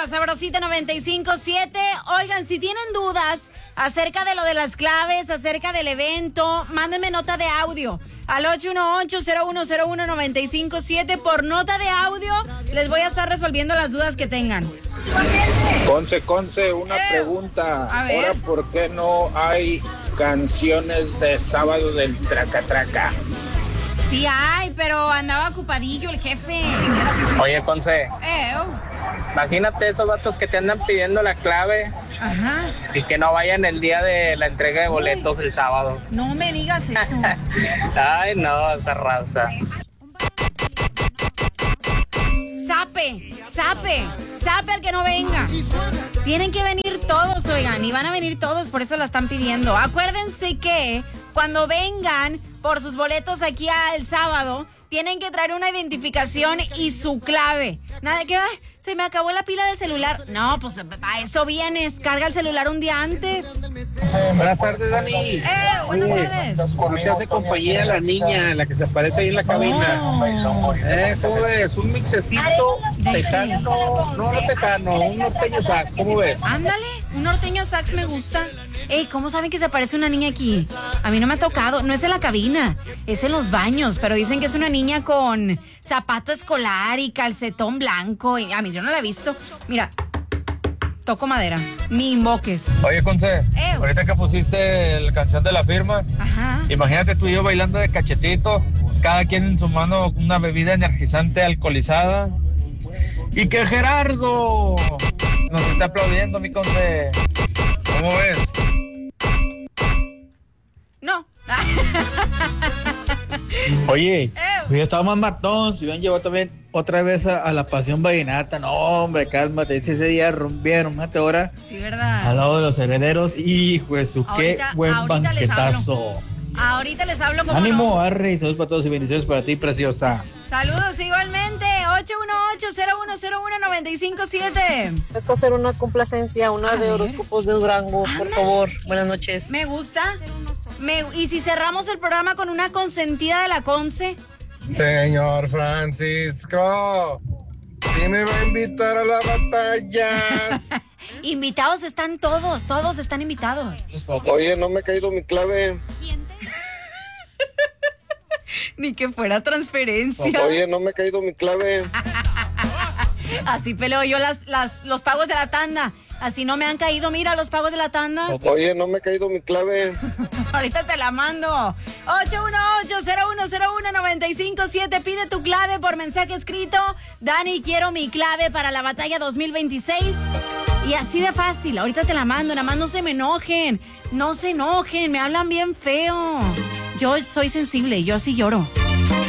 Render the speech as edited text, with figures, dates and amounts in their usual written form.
la Sabrosita 95.7. Oigan, si tienen dudas acerca de lo de las claves, acerca del evento, mándenme nota de audio al 818-0101-957. Por nota de audio les voy a estar resolviendo las dudas que tengan. Conce, una pregunta. A ver. Ahora, ¿por qué no hay canciones de sábado del Traca Traca? Sí hay, pero andaba ocupadillo el jefe. Oye, Conce, imagínate esos vatos que te andan pidiendo la clave. Ajá. Y que no vayan el día de la entrega de boletos el sábado. No me digas eso. Ay, no, esa raza. Sape al que no venga. Tienen que venir todos, oigan, y van a venir todos, por eso la están pidiendo. Acuérdense que cuando vengan por sus boletos aquí el sábado, tienen que traer una identificación y su clave. Nada de que, ay, se me acabó la pila del celular. No, pues a eso vienes. Carga el celular un día antes. Buenas tardes, Dani. Buenas tardes. ¿Cómo te hace compañía la niña, la que se aparece ahí en la cabina? ¿Cómo ves? Un mixecito tejano, no tejano, un norteño sax, ¿cómo ves? Ándale, un norteño sax me gusta. ¿Cómo saben que se aparece una niña aquí? A mí no me ha tocado, no es en la cabina, es en los baños, pero dicen que es una niña con zapato escolar y calcetón blanco, y a mí yo no la he visto. Mira, toco madera, ni invoques. Oye, Conce, ahorita que pusiste la canción de La Firma, imagínate tú y yo bailando de cachetito, cada quien en su mano una bebida energizante alcoholizada, y que Gerardo nos está aplaudiendo, mi Conce. ¿Cómo ves? No. Oye, ya estaba más matón, se iban llevado también otra vez a la Pasión Vallenata. No, hombre, cálmate, ese día rompieron, fíjate ahora. Sí, ¿verdad? Al lado de los herederos, hijo de su, qué buen banquetazo. Ahorita les hablo como ánimo, arre, y saludos para todos y bendiciones para ti, preciosa. Saludos igualmente, 818-0101-957. Esto hacer una complacencia, una de horóscopos de Durango, por favor. Buenas noches. Me gusta. ¿Y si cerramos el programa con una consentida de la Conce? Señor Francisco, ¿sí me va a invitar a la batalla? Invitados están todos están invitados. Oye, no me ha caído mi clave. Ni que fuera transferencia. Oye, no me ha caído mi clave. Así peleo yo los pagos de la tanda. Así no me han caído, mira, los pagos de la tanda. Oye, no me ha caído mi clave. Ahorita te la mando. 818-0101-957. Pide tu clave por mensaje escrito. Dani, quiero mi clave para la batalla 2026. Y así de fácil. Ahorita te la mando. Nada más no se me enojen. No se enojen. Me hablan bien feo. Yo soy sensible. Yo sí lloro.